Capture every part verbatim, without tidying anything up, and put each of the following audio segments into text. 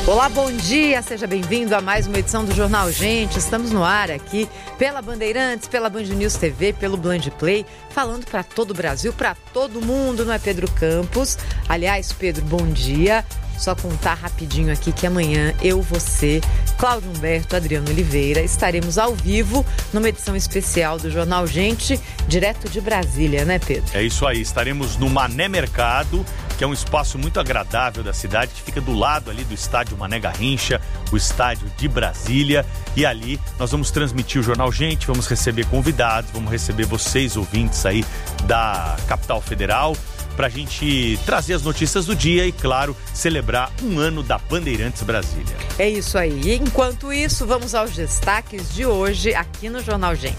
Olá, bom dia, seja bem-vindo a mais uma edição do Jornal Gente. Estamos no ar aqui pela Bandeirantes, pela Band News T V, pelo Band Play, falando para todo o Brasil, para todo mundo, não é Pedro Campos? Aliás, Pedro, bom dia. Só contar rapidinho aqui que amanhã eu, você, Cláudio Humberto, Adriano Oliveira, estaremos ao vivo numa edição especial do Jornal Gente, direto de Brasília, né, Pedro? É isso aí, estaremos no Mané Mercado, que é um espaço muito agradável da cidade, que fica do lado ali do estádio Mané Garrincha, o estádio de Brasília, e ali nós vamos transmitir o Jornal Gente, vamos receber convidados, vamos receber vocês, ouvintes aí da capital federal, para a gente trazer as notícias do dia e, claro, celebrar um ano da Bandeirantes Brasília. É isso aí. E enquanto isso, vamos aos destaques de hoje aqui no Jornal Gente.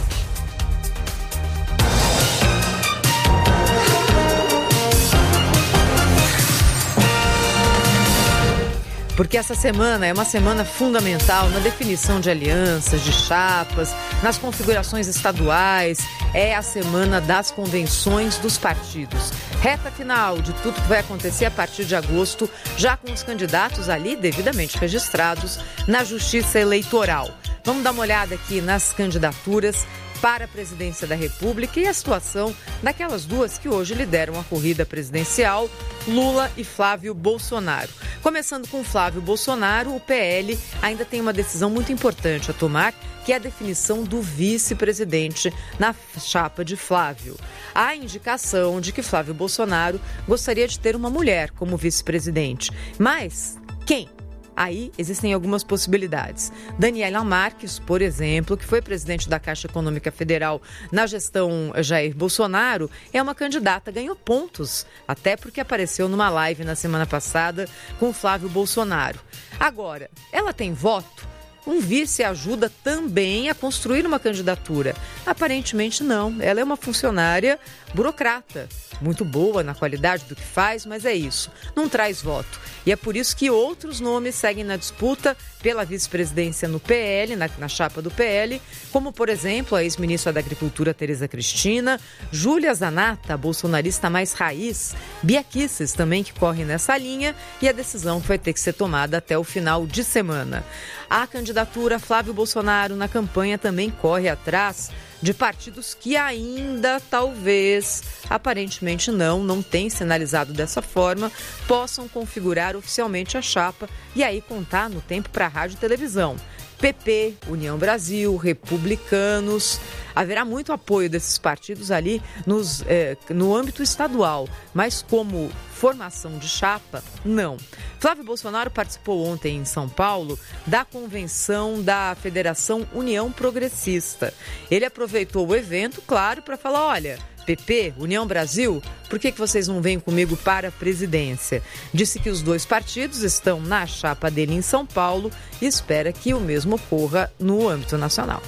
Porque essa semana é uma semana fundamental na definição de alianças, de chapas, nas configurações estaduais. É a semana das convenções dos partidos. Reta final de tudo que vai acontecer a partir de agosto, já com os candidatos ali devidamente registrados na Justiça Eleitoral. Vamos dar uma olhada aqui nas candidaturas para a presidência da República e a situação daquelas duas que hoje lideram a corrida presidencial, Lula e Flávio Bolsonaro. Começando com Flávio Bolsonaro, o P L ainda tem uma decisão muito importante a tomar, que é a definição do vice-presidente na chapa de Flávio. Há indicação de que Flávio Bolsonaro gostaria de ter uma mulher como vice-presidente. Mas quem? Aí existem algumas possibilidades. Daniela Marques, por exemplo, que foi presidente da Caixa Econômica Federal na gestão Jair Bolsonaro, é uma candidata, ganhou pontos, até porque apareceu numa live na semana passada com Flávio Bolsonaro. Agora, ela tem voto? Um vice ajuda também a construir uma candidatura? Aparentemente não. Ela é uma funcionária burocrata, muito boa na qualidade do que faz, mas é isso, não traz voto. E é por isso que outros nomes seguem na disputa pela vice-presidência no P L, na, na chapa do P L, como, por exemplo, a ex-ministra da Agricultura, Tereza Cristina, Júlia Zanata, bolsonarista mais raiz, Bia Kicis também, que corre nessa linha, e a decisão vai ter que ser tomada até o final de semana. A candidatura Flávio Bolsonaro na campanha também corre atrás de partidos que ainda, talvez, aparentemente não, não têm sinalizado dessa forma, possam configurar oficialmente a chapa e aí contar no tempo para rádio e televisão. P P, União Brasil, Republicanos. Haverá muito apoio desses partidos ali nos, eh, no âmbito estadual, mas como formação de chapa, não. Flávio Bolsonaro participou ontem em São Paulo da convenção da Federação União Progressista. Ele aproveitou o evento, claro, para falar, olha, P P, União Brasil, por que que vocês não vêm comigo para a presidência? Disse que os dois partidos estão na chapa dele em São Paulo e espera que o mesmo ocorra no âmbito nacional.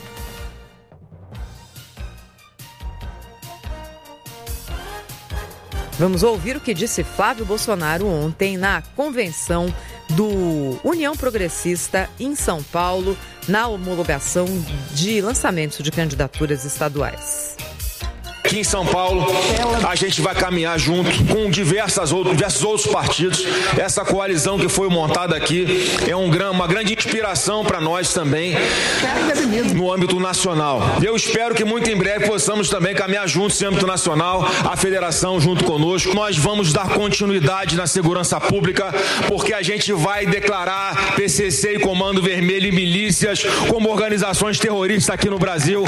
Vamos ouvir o que disse Flávio Bolsonaro ontem na convenção do União Progressista em São Paulo, na homologação de lançamentos de candidaturas estaduais. Aqui em São Paulo, a gente vai caminhar junto com diversas outros, diversos outros partidos. Essa coalizão que foi montada aqui é um, uma grande inspiração para nós também no âmbito nacional. Eu espero que muito em breve possamos também caminhar juntos no âmbito nacional, a federação junto conosco. Nós vamos dar continuidade na segurança pública, porque a gente vai declarar P C C e Comando Vermelho e milícias como organizações terroristas aqui no Brasil.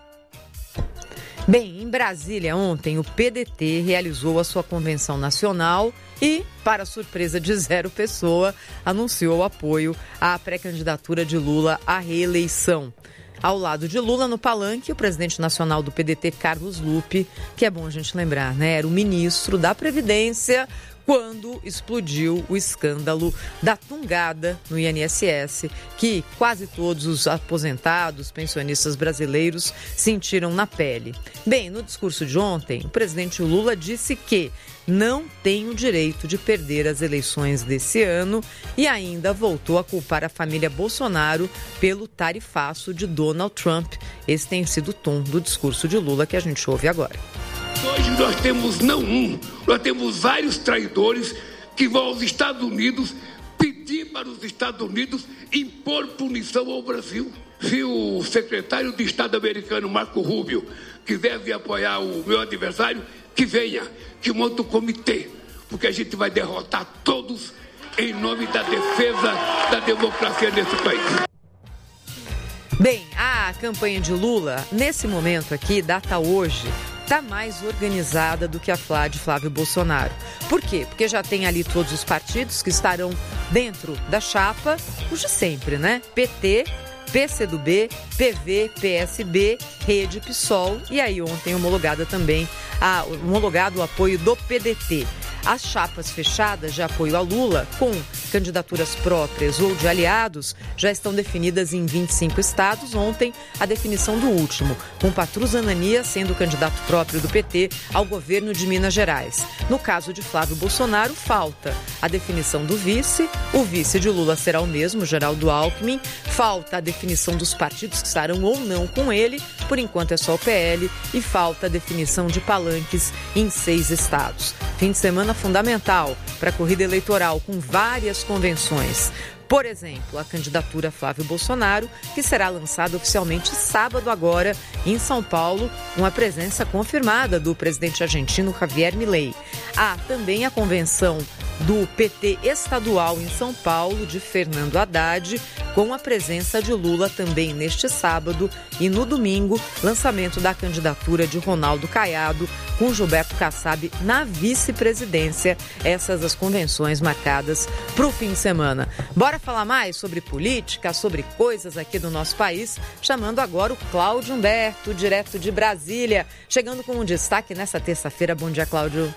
Bem, em Brasília ontem o P D T realizou a sua convenção nacional e, para surpresa de zero pessoa, anunciou o apoio à pré-candidatura de Lula à reeleição. Ao lado de Lula, no palanque, o presidente nacional do P D T, Carlos Lupe, que é bom a gente lembrar, né? Era o ministro da Previdência quando explodiu o escândalo da tungada no I N S S, que quase todos os aposentados, pensionistas brasileiros sentiram na pele. Bem, no discurso de ontem, o presidente Lula disse que não tem o direito de perder as eleições desse ano e ainda voltou a culpar a família Bolsonaro pelo tarifaço de Donald Trump. Esse tem sido o tom do discurso de Lula que a gente ouve agora. Hoje nós temos não um, nós temos vários traidores que vão aos Estados Unidos pedir para os Estados Unidos impor punição ao Brasil. Se o secretário de Estado americano, Marco Rubio, quiser vir apoiar o meu adversário, que venha, que monte o comitê, porque a gente vai derrotar todos em nome da defesa da democracia nesse país. Bem, a campanha de Lula, nesse momento aqui, data hoje, está mais organizada do que a de Flávio Bolsonaro. Por quê? Porque já tem ali todos os partidos que estarão dentro da chapa, os de sempre, né? P T, P C do B, P V, P S B, Rede, PSOL e aí ontem homologada também, a, homologado o apoio do P D T. As chapas fechadas de apoio a Lula, com candidaturas próprias ou de aliados, já estão definidas em vinte e cinco estados. Ontem, a definição do último, com Patrus Ananias sendo o candidato próprio do P T ao governo de Minas Gerais. No caso de Flávio Bolsonaro, falta a definição do vice. O vice de Lula será o mesmo, Geraldo Alckmin. Falta a definição dos partidos que estarão ou não com ele. Por enquanto é só o P L. E falta a definição de palanques em seis estados. Fim de semana fundamental para a corrida eleitoral, com várias convenções. Por exemplo, a candidatura Flávio Bolsonaro, que será lançada oficialmente sábado agora em São Paulo, com a presença confirmada do presidente argentino Javier Milei. Há também a convenção do P T estadual em São Paulo, de Fernando Haddad, com a presença de Lula também neste sábado e no domingo, lançamento da candidatura de Ronaldo Caiado com Gilberto Kassab na vice-presidência. Essas as convenções marcadas para o fim de semana. Bora falar mais sobre política, sobre coisas aqui do nosso país, chamando agora o Cláudio Humberto, direto de Brasília, chegando com um destaque nessa terça-feira. Bom dia, Cláudio.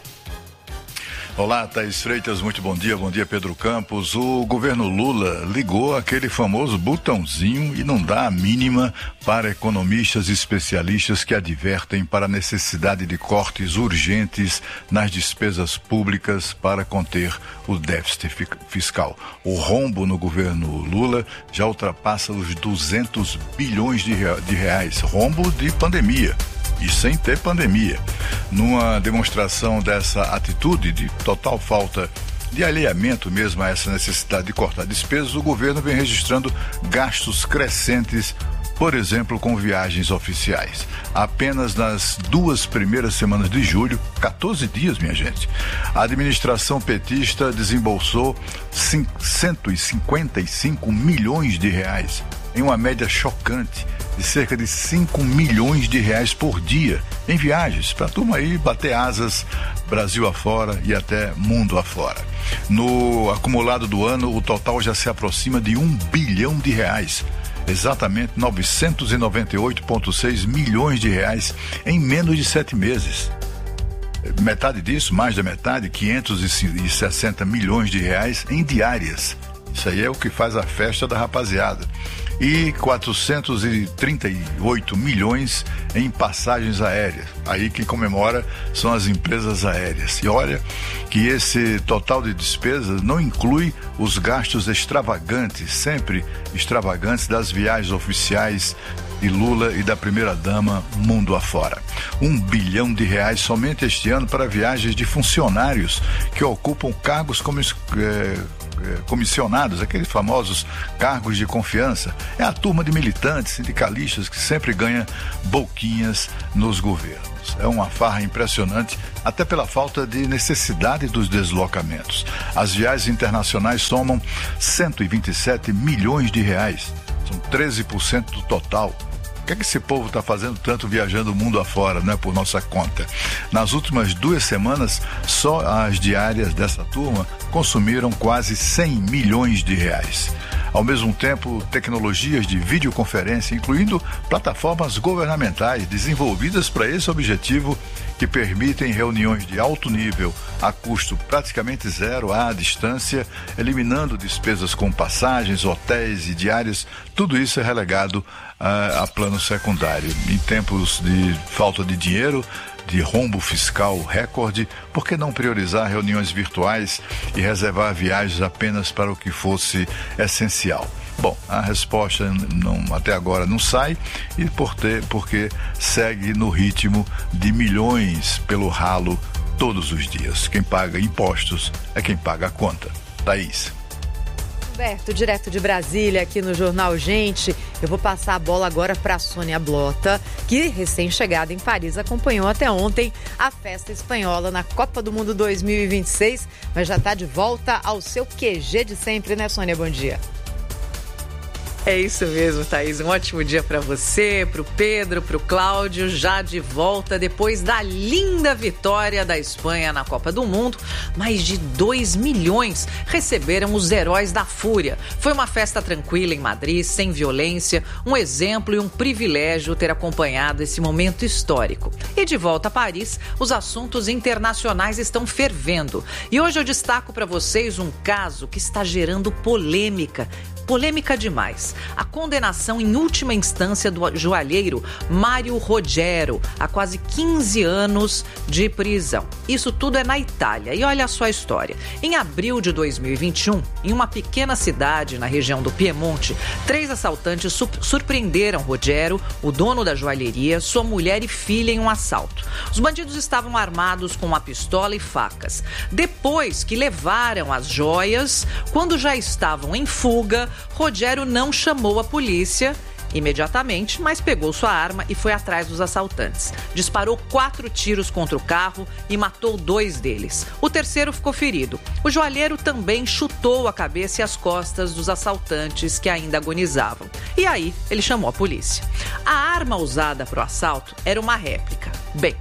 Olá, Thaís Freitas, muito bom dia, bom dia, Pedro Campos. O governo Lula ligou aquele famoso botãozinho e não dá a mínima para economistas e especialistas que advertem para a necessidade de cortes urgentes nas despesas públicas para conter o déficit fiscal. O rombo no governo Lula já ultrapassa os duzentos bilhões de reais, rombo de pandemia. E sem ter pandemia. Numa demonstração dessa atitude de total falta de alinhamento mesmo a essa necessidade de cortar despesas, o governo vem registrando gastos crescentes, por exemplo, com viagens oficiais. Apenas nas duas primeiras semanas de julho, quatorze dias, minha gente, a administração petista desembolsou cento e cinquenta e cinco milhões de reais, em uma média chocante de cerca de cinco milhões de reais por dia em viagens, para a turma aí bater asas Brasil afora e até mundo afora. No acumulado do ano, o total já se aproxima de um bilhão de reais. Exatamente novecentos e noventa e oito vírgula seis milhões de reais em menos de sete meses. Metade disso, mais da metade, quinhentos e sessenta milhões de reais em diárias. Isso aí é o que faz a festa da rapaziada. E quatrocentos e trinta e oito milhões em passagens aéreas. Aí quem comemora são as empresas aéreas. E olha que esse total de despesas não inclui os gastos extravagantes, sempre extravagantes, das viagens oficiais de Lula e da primeira-dama mundo afora. Um bilhão de reais somente este ano para viagens de funcionários que ocupam cargos como é, comissionados, aqueles famosos cargos de confiança. É a turma de militantes, sindicalistas que sempre ganha boquinhas nos governos. É uma farra impressionante, até pela falta de necessidade dos deslocamentos. As viagens internacionais somam cento e vinte e sete milhões de reais. São treze por cento do total. O que é que esse povo está fazendo tanto viajando o mundo afora, né, por nossa conta? Nas últimas duas semanas, só as diárias dessa turma consumiram quase cem milhões de reais. Ao mesmo tempo, tecnologias de videoconferência, incluindo plataformas governamentais desenvolvidas para esse objetivo, que permitem reuniões de alto nível a custo praticamente zero à distância, eliminando despesas com passagens, hotéis e diárias. Tudo isso é relegado a, a plano secundário. Em tempos de falta de dinheiro, de rombo fiscal recorde, por que não priorizar reuniões virtuais e reservar viagens apenas para o que fosse essencial? Bom, a resposta não, até agora não sai, e por ter, porque segue no ritmo de milhões pelo ralo todos os dias. Quem paga impostos é quem paga a conta. Thaís. Aberto, direto de Brasília, aqui no Jornal Gente. Eu vou passar a bola agora para a Sônia Blota, que, recém-chegada em Paris, acompanhou até ontem a festa espanhola na Copa do Mundo dois mil e vinte e seis, mas já está de volta ao seu Q G de sempre, né, Sônia? Bom dia. É isso mesmo, Thaís. Um ótimo dia para você, para o Pedro, para o Cláudio, já de volta depois da linda vitória da Espanha na Copa do Mundo. Mais de dois milhões receberam os heróis da Fúria. Foi uma festa tranquila em Madrid, sem violência, um exemplo e um privilégio ter acompanhado esse momento histórico. E de volta a Paris, os assuntos internacionais estão fervendo. E hoje eu destaco para vocês um caso que está gerando polêmica. Polêmica demais. A condenação em última instância do joalheiro Mário Rogero a quase quinze anos de prisão. Isso tudo é na Itália. E olha só a história. Em abril de dois mil e vinte e um, em uma pequena cidade na região do Piemonte, três assaltantes surpreenderam Rogero, o dono da joalheria, sua mulher e filha em um assalto. Os bandidos estavam armados com uma pistola e facas. Depois que levaram as joias, quando já estavam em fuga, Rogero não chamou a polícia imediatamente, mas pegou sua arma e foi atrás dos assaltantes. Disparou quatro tiros contra o carro e matou dois deles. O terceiro ficou ferido. O joalheiro também chutou a cabeça e as costas dos assaltantes que ainda agonizavam. E aí, ele chamou a polícia. A arma usada para o assalto era uma réplica. Bem,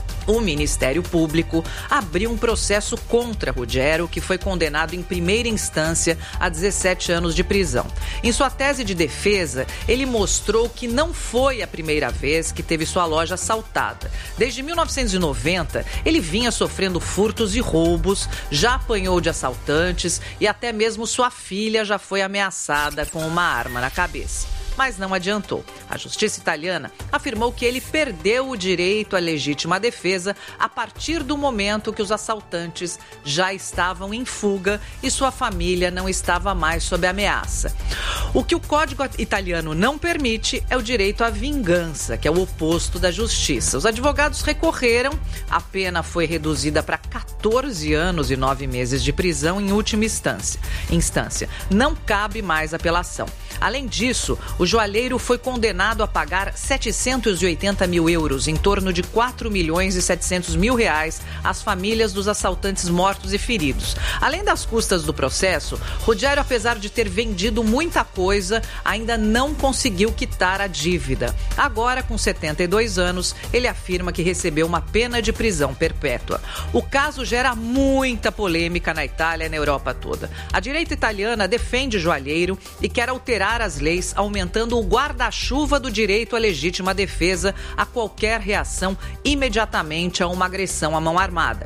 o Ministério Público abriu um processo contra Rogero, que foi condenado em primeira instância a dezessete anos de prisão. Em sua tese de defesa, ele mostrou que não foi a primeira vez que teve sua loja assaltada. Desde mil novecentos e noventa, ele vinha sofrendo furtos e roubos, já apanhou de assaltantes e até mesmo sua filha já foi ameaçada com uma arma na cabeça. Mas não adiantou. A justiça italiana afirmou que ele perdeu o direito à legítima defesa a partir do momento que os assaltantes já estavam em fuga e sua família não estava mais sob ameaça. O que o Código italiano não permite é o direito à vingança, que é o oposto da justiça. Os advogados recorreram, a pena foi reduzida para catorze anos e nove meses de prisão em última instância. instância. Não cabe mais apelação. Além disso, o joalheiro foi condenado a pagar setecentos e oitenta mil euros, em torno de quatro milhões e setecentos mil reais, às famílias dos assaltantes mortos e feridos. Além das custas do processo, Rogero, apesar de ter vendido muita coisa, ainda não conseguiu quitar a dívida. Agora, com setenta e dois anos, ele afirma que recebeu uma pena de prisão perpétua. O caso gera muita polêmica na Itália e na Europa toda. A direita italiana defende o joalheiro e quer alterar as leis, aumentando o guarda-chuva do direito à legítima defesa a qualquer reação imediatamente a uma agressão à mão armada,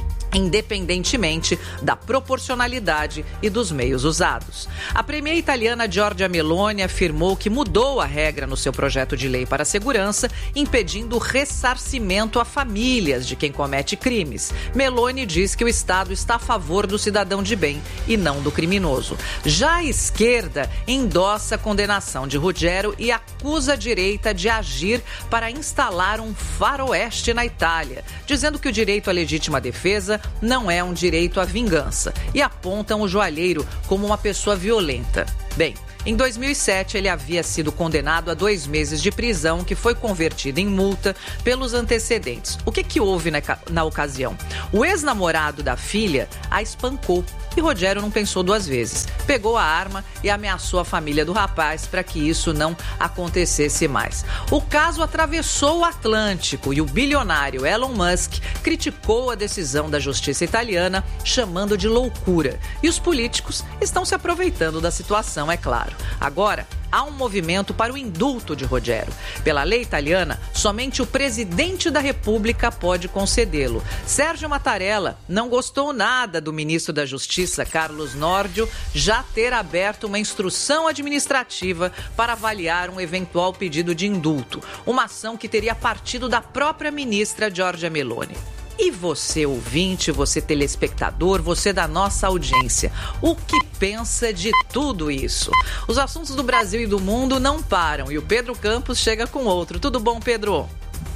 independentemente da proporcionalidade e dos meios usados. A premier italiana Giorgia Meloni afirmou que mudou a regra no seu projeto de lei para a segurança, impedindo o ressarcimento a famílias de quem comete crimes. Meloni diz que o Estado está a favor do cidadão de bem e não do criminoso. Já a esquerda endossa a condenação de Rogero e acusa a direita de agir para instalar um faroeste na Itália, dizendo que o direito à legítima defesa não é um direito à vingança e apontam o joalheiro como uma pessoa violenta. Bem, em dois mil e sete, ele havia sido condenado a dois meses de prisão, que foi convertido em multa pelos antecedentes. O que, que houve na, na ocasião? O ex-namorado da filha a espancou e Rogero não pensou duas vezes. Pegou a arma e ameaçou a família do rapaz para que isso não acontecesse mais. O caso atravessou o Atlântico e o bilionário Elon Musk criticou a decisão da justiça italiana, chamando de loucura. E os políticos estão se aproveitando da situação, é claro. Agora, há um movimento para o indulto de Rogero. Pela lei italiana, somente o presidente da República pode concedê-lo. Sérgio Mattarella não gostou nada do ministro da Justiça, Carlos Nordio, já ter aberto uma instrução administrativa para avaliar um eventual pedido de indulto, uma ação que teria partido da própria ministra Giorgia Meloni. E você, ouvinte, você telespectador, você da nossa audiência, o que pensa de tudo isso? Os assuntos do Brasil e do mundo não param e o Pedro Campos chega com outro. Tudo bom, Pedro?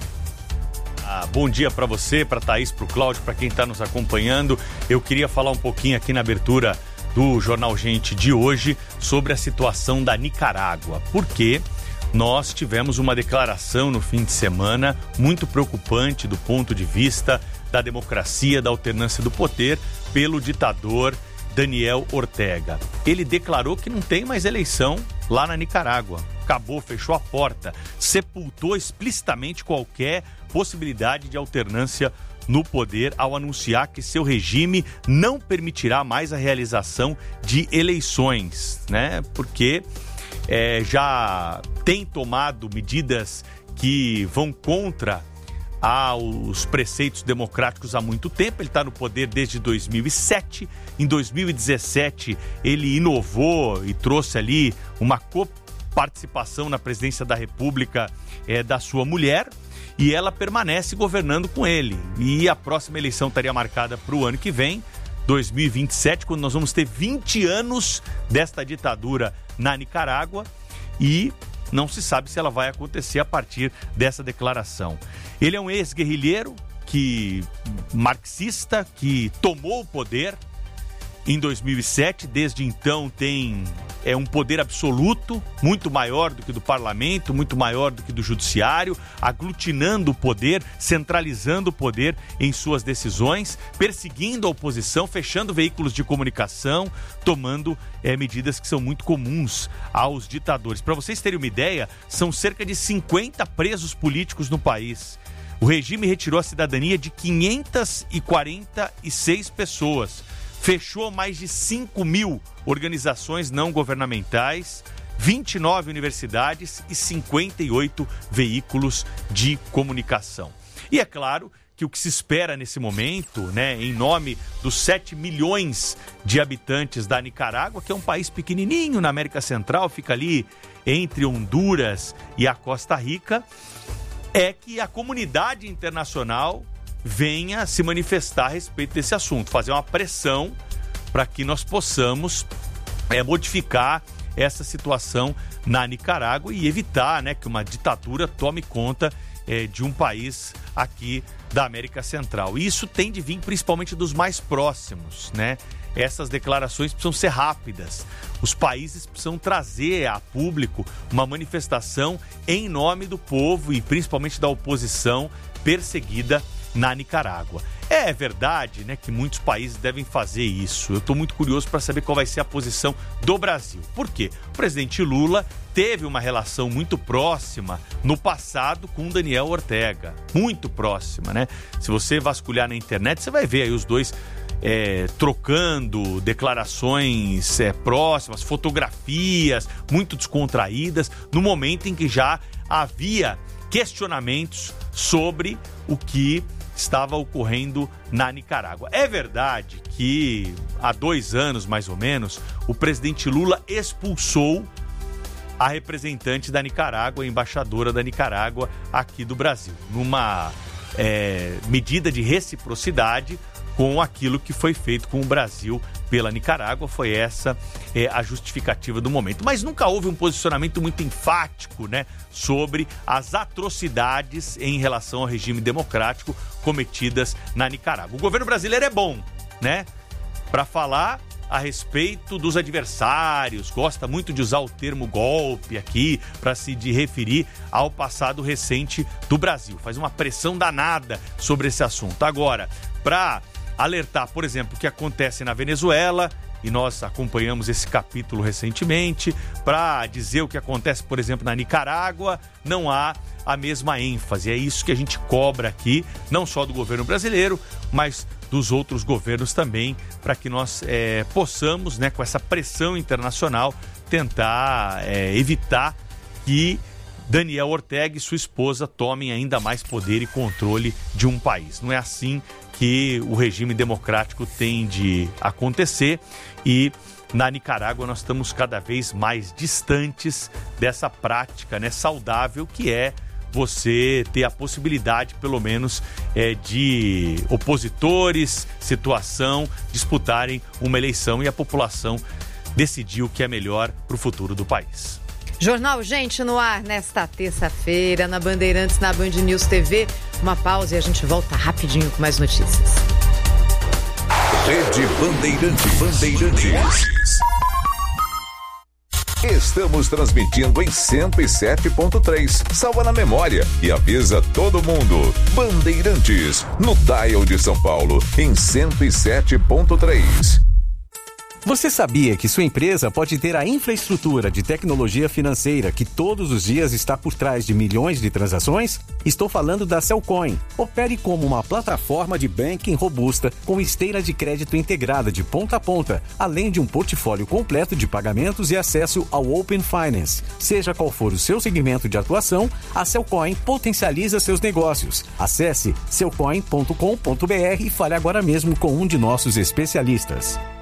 Ah, bom dia para você, para Thaís, para o Cláudio, para quem está nos acompanhando. Eu queria falar um pouquinho aqui na abertura do Jornal Gente de hoje sobre a situação da Nicarágua, porque nós tivemos uma declaração no fim de semana muito preocupante do ponto de vista da democracia, da alternância do poder, pelo ditador Daniel Ortega. Ele declarou que não tem mais eleição lá na Nicarágua. Acabou, fechou a porta, sepultou explicitamente qualquer possibilidade de alternância no poder ao anunciar que seu regime não permitirá mais a realização de eleições, né? Porque é, já tem tomado medidas que vão contra aos preceitos democráticos há muito tempo. Ele está no poder desde dois mil e sete. Em dois mil e dezessete, ele inovou e trouxe ali uma coparticipação na presidência da República é, da sua mulher, e ela permanece governando com ele. E a próxima eleição estaria marcada para o ano que vem, dois mil e vinte e sete, quando nós vamos ter vinte anos desta ditadura na Nicarágua, e não se sabe se ela vai acontecer a partir dessa declaração. Ele é um ex-guerrilheiro, que, marxista, que tomou o poder em dois mil e sete, desde então tem é, um poder absoluto, muito maior do que do parlamento, muito maior do que do judiciário, aglutinando o poder, centralizando o poder em suas decisões, perseguindo a oposição, fechando veículos de comunicação, tomando é, medidas que são muito comuns aos ditadores. Para vocês terem uma ideia, são cerca de cinquenta presos políticos no país. O regime retirou a cidadania de quinhentas e quarenta e seis pessoas. Fechou mais de cinco mil organizações não governamentais, vinte e nove universidades e cinquenta e oito veículos de comunicação. E é claro que o que se espera nesse momento, né, em nome dos sete milhões de habitantes da Nicarágua, que é um país pequenininho na América Central, fica ali entre Honduras e a Costa Rica, é que a comunidade internacional venha se manifestar a respeito desse assunto, fazer uma pressão para que nós possamos é, modificar essa situação na Nicarágua e evitar, né, que uma ditadura tome conta é, de um país aqui da América Central. E isso tem de vir principalmente dos mais próximos, né? Essas declarações precisam ser rápidas. Os países precisam trazer a público uma manifestação em nome do povo e principalmente da oposição perseguida na Nicarágua. É verdade, né, que muitos países devem fazer isso. Eu estou muito curioso para saber qual vai ser a posição do Brasil. Por quê? O presidente Lula teve uma relação muito próxima no passado com Daniel Ortega. Muito próxima, né? Se você vasculhar na internet, você vai ver aí os dois é, trocando declarações é, próximas, fotografias muito descontraídas, no momento em que já havia questionamentos sobre o que estava ocorrendo na Nicarágua. É verdade que há dois anos, mais ou menos, o presidente Lula expulsou a representante da Nicarágua, a embaixadora da Nicarágua aqui do Brasil, numa é, medida de reciprocidade com aquilo que foi feito com o Brasil pela Nicarágua. Foi essa é, a justificativa do momento. Mas nunca houve um posicionamento muito enfático, né, sobre as atrocidades em relação ao regime democrático cometidas na Nicarágua. O governo brasileiro é bom, né, para falar a respeito dos adversários, gosta muito de usar o termo golpe aqui para se de referir ao passado recente do Brasil. Faz uma pressão danada sobre esse assunto. Agora, para alertar, por exemplo, o que acontece na Venezuela, e nós acompanhamos esse capítulo recentemente, para dizer o que acontece, por exemplo, na Nicarágua, não há a mesma ênfase. É isso que a gente cobra aqui, não só do governo brasileiro, mas dos outros governos também, para que nós é, possamos, né, com essa pressão internacional, tentar é, evitar que Daniel Ortega e sua esposa tomem ainda mais poder e controle de um país. Não é assim que o regime democrático tem de acontecer, e na Nicarágua nós estamos cada vez mais distantes dessa prática, né, saudável, que é você ter a possibilidade, pelo menos, é, de opositores, situação, disputarem uma eleição e a população decidir o que é melhor para o futuro do país. Jornal Gente no ar nesta terça-feira, na Bandeirantes, na Band News T V. Uma pausa e a gente volta rapidinho com mais notícias. Rede Bandeirantes. Bandeirantes. Estamos transmitindo em cento e sete ponto três. Salva na memória e avisa todo mundo. Bandeirantes, no dial de São Paulo, em cento e sete ponto três. Você sabia que sua empresa pode ter a infraestrutura de tecnologia financeira que todos os dias está por trás de milhões de transações? Estou falando da Cellcoin. Opere como uma plataforma de banking robusta com esteira de crédito integrada de ponta a ponta, além de um portfólio completo de pagamentos e acesso ao Open Finance. Seja qual for o seu segmento de atuação, a Cellcoin potencializa seus negócios. Acesse cellcoin ponto com ponto br e fale agora mesmo com um de nossos especialistas.